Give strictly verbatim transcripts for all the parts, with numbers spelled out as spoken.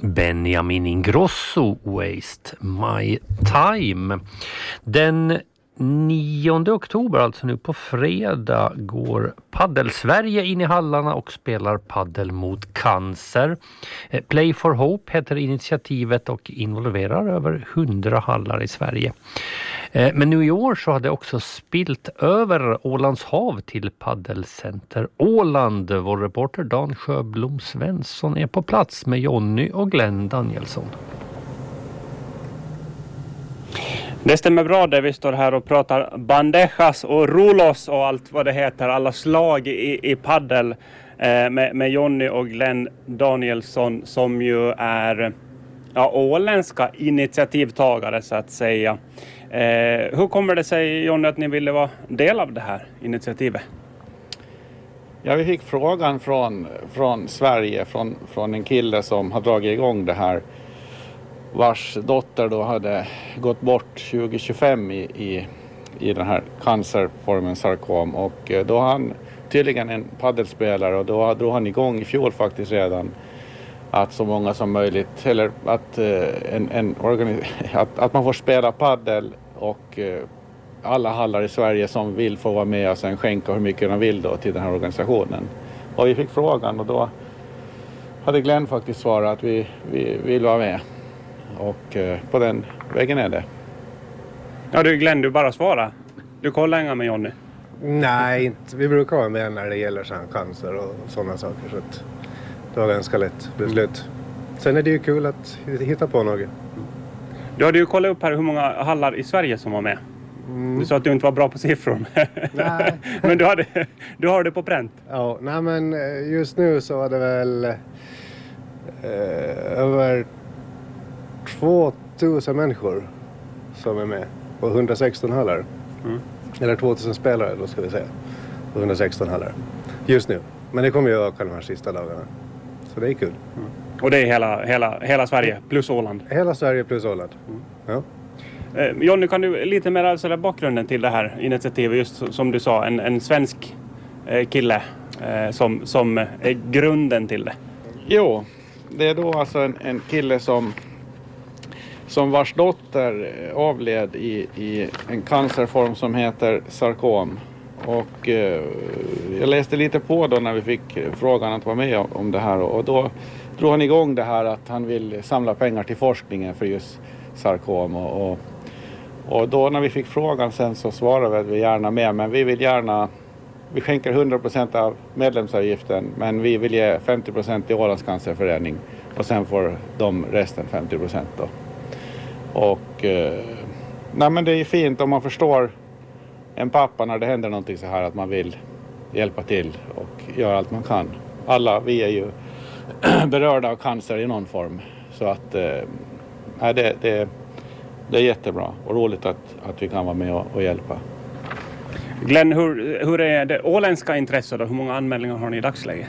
Benjamin Ingrosso, Waste My Time. Den nionde oktober, alltså nu på fredag, går Paddel Sverige in i hallarna och spelar paddel mot cancer. Play for Hope heter initiativet och involverar över hundra hallar i Sverige. Men nu i år så hade också spilt över Ålands hav till Paddelcenter Åland. Vår reporter Dan Sjöblom Svensson är på plats med Jonny och Glenn Danielsson. Det stämmer bra där vi står här och pratar bandejas och rulos och allt vad det heter. Alla slag i, i paddel eh, med, med Jonny och Glenn Danielsson som ju är ja, åländska initiativtagare så att säga. Eh, hur kommer det sig, Jonny, att ni ville vara del av det här initiativet? Ja, vi fick frågan från, från Sverige, från, från en kille som har dragit igång det här, vars dotter då hade gått bort tjugo tjugofem i, i, i den här cancerformen sarkom. Och då har han tydligen en paddelspelare och då drog han igång i fjol faktiskt redan att så många som möjligt, eller att, en, en organi- att, att man får spela paddel och alla hallar i Sverige som vill få vara med och sen skänka hur mycket de vill då till den här organisationen. Och vi fick frågan och då hade Glenn faktiskt svarat att vi, vi vill vara med. Och eh, på den vägen är det. Ja du Glenn, du bara svara. Du kollar inga med Jonny. Nej, inte. Vi brukar vara med när det gäller sån cancer och sådana saker. Så att det var ganska lätt beslut. Sen är det ju kul att hitta på något. Du hade ju kollat upp här hur många hallar i Sverige som var med. Mm. Du sa att du inte var bra på siffror. Nej. Men du, hade, du har det på pränt. Ja, nej men just nu så var det väl eh, över tvåtusen människor som är med på hundrasexton hallar. Mm. Eller tvåtusen spelare då ska vi säga. På hundrasexton hallar. Just nu. Men det kommer ju öka de här sista dagarna. Så det är kul. Mm. Och det är hela, hela, hela Sverige plus Åland? Hela Sverige plus Åland. Mm. Ja. Eh, Jonny, kan du lite mer alltså bakgrunden till det här initiativet? Just som du sa, en, en svensk eh, kille eh, som, som är grunden till det. Jo, det är då alltså en, en kille som som vars dotter avled i, i en cancerform som heter sarkom. Och eh, jag läste lite på då när vi fick frågan att vara med om, om det här. Och då drog han igång det här att han vill samla pengar till forskningen för just sarkom. Och, och, och då när vi fick frågan sen så svarade vi gärna med. Men vi vill gärna, vi skänker hundra procent av medlemsavgiften. Men vi vill ge femtio procent till Ålands cancerförening. Och sen får de resten femtio procent då. Och eh, nej men det är fint om man förstår en pappa när det händer någonting så här att man vill hjälpa till och göra allt man kan. Alla vi är ju berörda av cancer i någon form. Så att eh, det, det, det är jättebra och roligt att, att vi kan vara med och, och hjälpa. Glenn, hur, hur är det åländska intresset och hur många anmälningar har ni i dagsläget?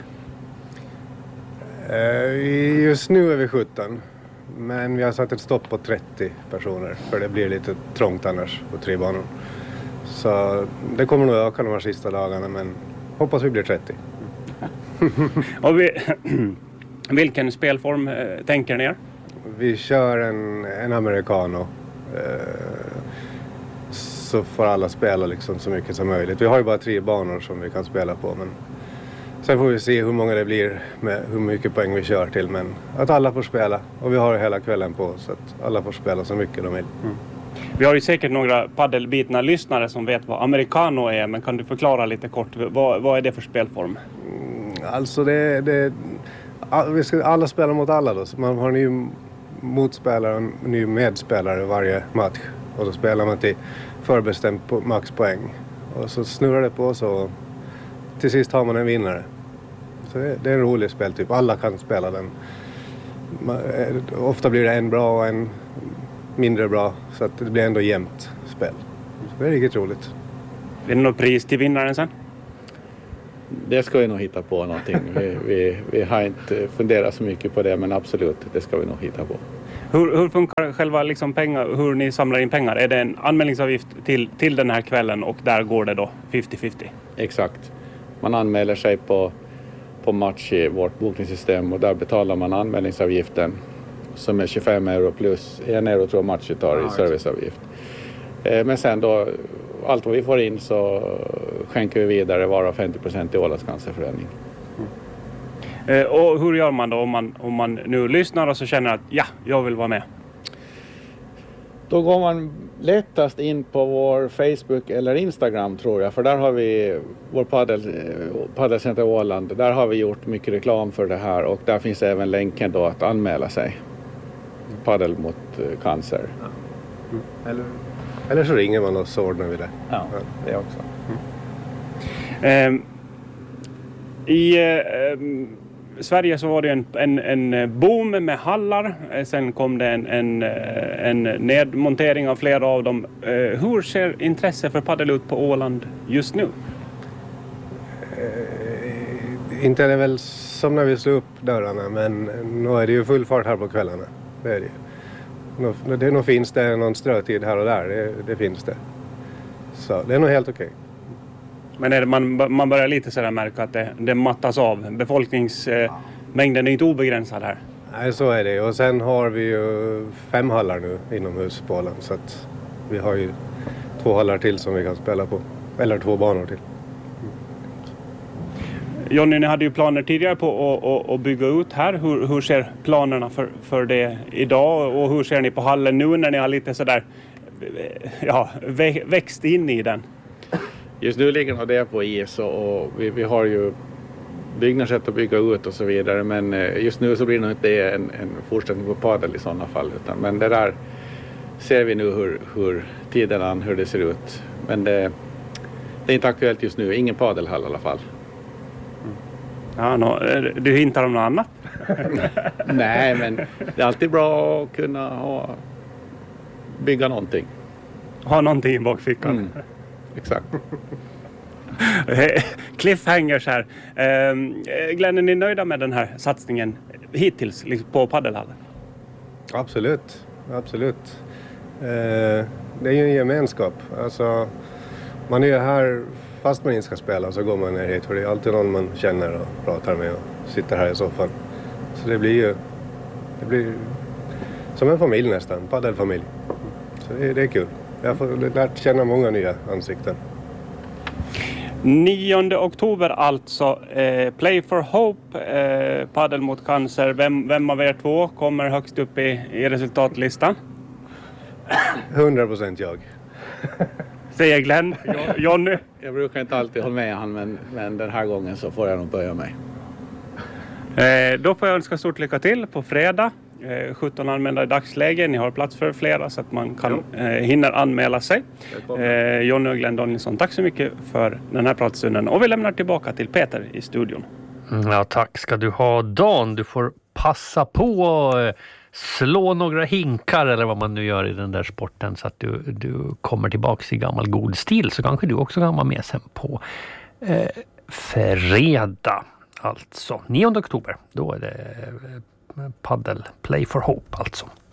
Uh, just nu är vi sjutton. Men vi har satt ett stopp på trettio personer. För det blir lite trångt annars på tre banor. Så det kommer nog öka de här sista dagarna. Men hoppas vi blir trettio. Och vi, vilken spelform eh, tänker ni er? Vi kör en, en americano. Eh, så får alla spela liksom så mycket som möjligt. Vi har ju bara tre banor som vi kan spela på. Men sen får vi se hur många det blir med hur mycket poäng vi kör till. Men att alla får spela. Och vi har hela kvällen på så att alla får spela så mycket de vill. Mm. Vi har ju säkert några paddelbitna lyssnare som vet vad americano är. Men kan du förklara lite kort, vad, vad är det för spelform? Mm, alltså det, det all, vi ska alla spela mot alla då. Så man har en ny motspelare och en ny medspelare varje match. Och så spelar man till förbestämt på maxpoäng. Och så snurrar det på så till sist har man en vinnare. Så det, det är en rolig speltyp. Alla kan spela den. Man, ofta blir det en bra och en mindre bra. Så att det blir ändå jämnt spel. Så det är riktigt roligt. Är det något pris till vinnaren sen? Det ska vi nog hitta på någonting. vi, vi, vi har inte funderat så mycket på det, men absolut, det ska vi nog hitta på. Hur, hur funkar själva liksom pengar, hur ni samlar in pengar? Är det en anmälningsavgift till, till den här kvällen och där går det då femtio femtio? Exakt. Man anmäler sig på, på match i vårt bokningssystem och där betalar man anmälningsavgiften. som är tjugofem euro plus en euro tror jag matchen tar i serviceavgift. Eh, men sen då, allt vad vi får in så skänker vi vidare vara femtio procent till Ålands cancerförening. Eh, och hur gör man då om man, om man nu lyssnar och så känner att ja, jag vill vara med? Då går man lättast in på vår Facebook eller Instagram tror jag. För där har vi vår paddel, paddelcenter Åland. Där har vi gjort mycket reklam för det här. Och där finns även länken då att anmäla sig. Paddel mot cancer. Ja. Mm. Eller, eller så ringer man och så ordnar vi det. Ja, det också. Mm. Eh, I eh, Sverige så var det en, en, en boom med hallar. Sen kom det en, en, en nedmontering av flera av dem. Hur ser intresse för paddel ut på Åland just nu? Eh, inte är det väl som när vi slår upp dörrarna, men nu är det ju full fart här på kvällarna. Det är det ju. Nu, det, nu finns det någon strötid här och där, det, det finns det. Så det är nog helt okej. Men är det, man, man börjar lite sådär märka att det, det mattas av. Befolkningsmängden är inte obegränsad här. Nej, så är det. Och sen har vi ju fem hallar nu inomhus på Åland. Så att vi har ju två hallar till som vi kan spela på. Eller två banor till. Jonny, ni hade ju planer tidigare på att, att, att bygga ut här. Hur, hur ser planerna för, för det idag? Och hur ser ni på hallen nu när ni har lite sådär ja, växt in i den? Just nu ligger nog det på is och, och vi, vi har ju byggnadssätt att bygga ut och så vidare. Men just nu så blir det nog inte en, en fortsättning på padel i sådana fall. Utan, men det där ser vi nu hur, hur tiden an, hur det ser ut. Men det, det är inte aktuellt just nu. Ingen padelhall i alla fall. Ja, no, du hintar om något annat? Nej, men det är alltid bra att kunna ha, bygga någonting. Ha någonting i bakfickan. Mm. Exakt. Cliffhangers här. Eh, Glenn, är ni nöjda med den här satsningen hittills liksom på paddelhallen? Absolut, absolut. Eh, det är ju en gemenskap. Alltså, man är ju här, fast man inte ska spela så går man ner hit. För det är alltid någon man känner och pratar med och sitter här i soffan. Så det blir ju det blir som en familj nästan, paddelfamilj. Så det, det är kul. Jag har lärt känna många nya ansikten. nionde oktober alltså. Eh, Play for Hope, eh, paddel mot cancer. Vem, vem av er två kommer högst upp i, i resultatlistan? hundra procent jag. Säger Glenn. Jonny? Jag brukar inte alltid hålla med han, men, men den här gången så får jag nog böja mig. Eh, då får jag önska stort lycka till på fredag. Eh, sjutton anmälda i dagsläge. Ni har plats för flera så att man kan eh, hinna anmäla sig. Eh, Jonny och Glenn Danielsson, tack så mycket för den här pratstunden. Och vi lämnar tillbaka till Peter i studion. Ja, tack ska du ha, Dan. Du får passa på att slå några hinkar eller vad man nu gör i den där sporten så att du, du kommer tillbaka i gammal god stil. Så kanske du också kan vara med sen på eh, fredag. Alltså nionde oktober. Då är det eh, paddel Play for Hope alltså.